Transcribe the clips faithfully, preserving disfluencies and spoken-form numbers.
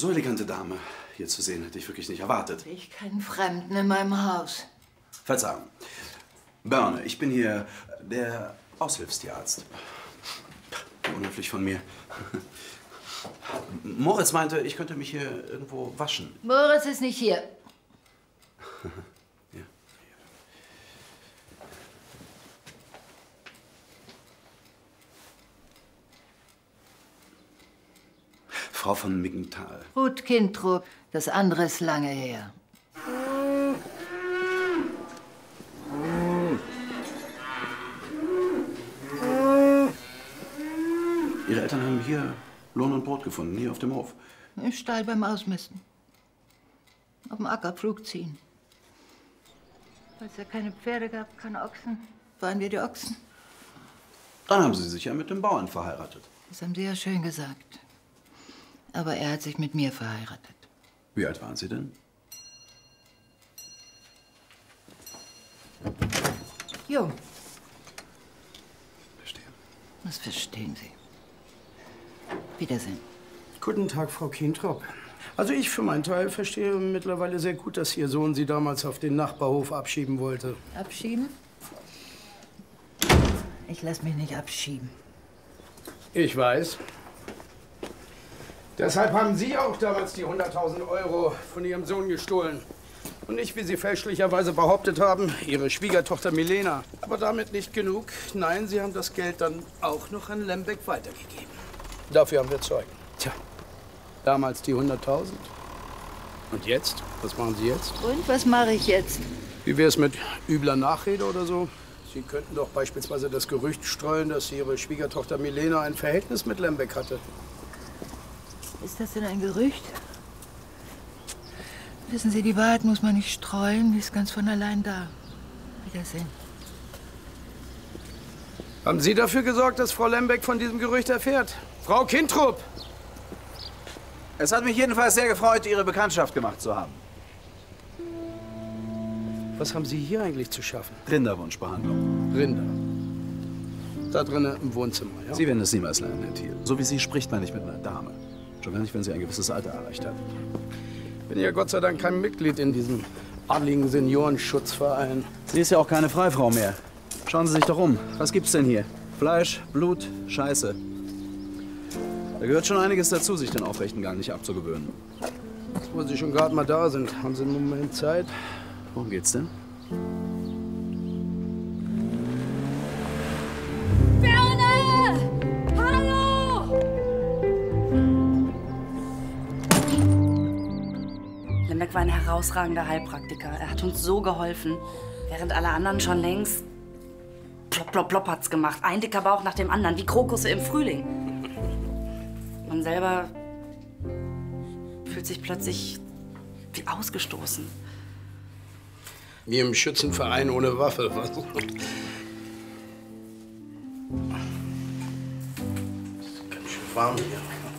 So elegante Dame hier zu sehen, hätte ich wirklich nicht erwartet. Ich keinen Fremden in meinem Haus. Verzeihung. Börne, ich bin hier der Aushilfstierarzt. Unhöflich von mir. Moritz meinte, ich könnte mich hier irgendwo waschen. Moritz ist nicht hier. Ja. Frau von Miggenthal. Ruth Kintrup, das andere ist lange her. Ihre Eltern haben hier Lohn und Brot gefunden, hier auf dem Hof. Im Stall beim Ausmisten. Auf dem Acker Pflug ziehen. Weil es ja keine Pferde gab, keine Ochsen, waren wir die Ochsen. Dann haben Sie sich ja mit dem Bauern verheiratet. Das haben Sie ja schön gesagt. Aber er hat sich mit mir verheiratet. Wie alt waren Sie denn? Jung. Verstehe. Was verstehen Sie? Wiedersehen. Guten Tag, Frau Kintrup. Also ich für meinen Teil verstehe mittlerweile sehr gut, dass Ihr Sohn Sie damals auf den Nachbarhof abschieben wollte. Abschieben? Ich lasse mich nicht abschieben. Ich weiß. Deshalb haben Sie auch damals die hunderttausend Euro von Ihrem Sohn gestohlen. Und nicht, wie Sie fälschlicherweise behauptet haben, Ihre Schwiegertochter Milena. Aber damit nicht genug. Nein, Sie haben das Geld dann auch noch an Lembeck weitergegeben. Dafür haben wir Zeugen. Tja, damals die hunderttausend. Und jetzt? Was machen Sie jetzt? Und was mache ich jetzt? Wie wäre es mit übler Nachrede oder so? Sie könnten doch beispielsweise das Gerücht streuen, dass Ihre Schwiegertochter Milena ein Verhältnis mit Lembeck hatte. Ist das denn ein Gerücht? Wissen Sie, die Wahrheit muss man nicht streuen, die ist ganz von allein da. Wiedersehen. Haben Sie dafür gesorgt, dass Frau Lembeck von diesem Gerücht erfährt? Frau Kintrup! Es hat mich jedenfalls sehr gefreut, Ihre Bekanntschaft gemacht zu haben. Was haben Sie hier eigentlich zu schaffen? Rinderwunschbehandlung. Rinder. Da drinnen im Wohnzimmer, ja? Sie werden es niemals lernen, Herr Thiel. So wie Sie spricht man nicht mit einer Dame. Schon gar nicht, wenn sie ein gewisses Alter erreicht hat. Ich bin ja Gott sei Dank kein Mitglied in diesem adligen Seniorenschutzverein. Sie ist ja auch keine Freifrau mehr. Schauen Sie sich doch um. Was gibt's denn hier? Fleisch, Blut, Scheiße. Da gehört schon einiges dazu, sich den aufrechten Gang nicht abzugewöhnen. Wo Sie schon gerade mal da sind, haben Sie einen Moment Zeit? Worum geht's denn? Börne! Hallo! Lembeck war ein herausragender Heilpraktiker. Er hat uns so geholfen, während alle anderen schon längst plopp, plopp, plopp hat's gemacht. Ein dicker Bauch nach dem anderen, wie Krokusse im Frühling. Man selber fühlt sich plötzlich wie ausgestoßen. Wie im Schützenverein ohne Waffe. Was? Das ist ganz schön warm hier.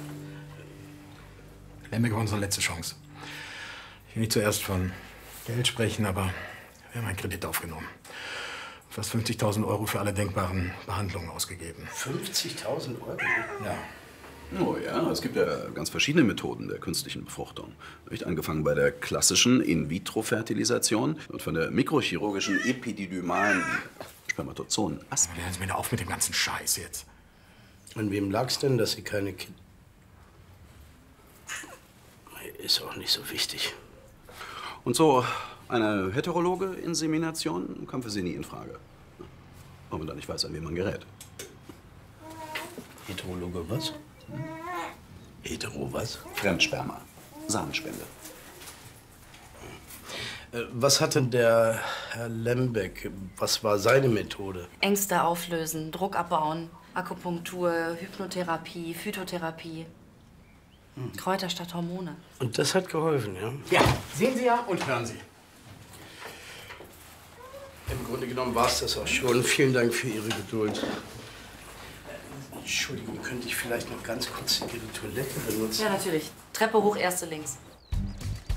Lembeck war unsere letzte Chance. Ich will nicht zuerst von Geld sprechen, aber wir haben einen Kredit aufgenommen. Fast fünfzigtausend Euro für alle denkbaren Behandlungen ausgegeben. fünfzigtausend Euro? Ja. Oh ja, es gibt ja ganz verschiedene Methoden der künstlichen Befruchtung. Nicht? Angefangen bei der klassischen In-vitro-Fertilisation und von der mikrochirurgischen epididymalen Spermatozoen. Aber hören Sie mir auf mit dem ganzen Scheiß jetzt. An wem lag's denn, dass Sie keine Kinder... Ist auch nicht so wichtig. Und so eine heterologe Insemination kommt für Sie nie in Frage. Wenn man da nicht weiß, an wen man gerät. Heterologe was? Hm? Hetero was? Fremdsperma. Samenspende. Äh, was hat denn der Herr Lembeck, was war seine Methode? Ängste auflösen, Druck abbauen, Akupunktur, Hypnotherapie, Phytotherapie. Hm. Kräuter statt Hormone. Und das hat geholfen, ja? Ja, sehen Sie ja und hören Sie. Im Grunde genommen war es das auch schon. Vielen Dank für Ihre Geduld. Entschuldigung, könnte ich vielleicht noch ganz kurz Ihre Toilette benutzen? Ja, natürlich. Treppe hoch, erste links.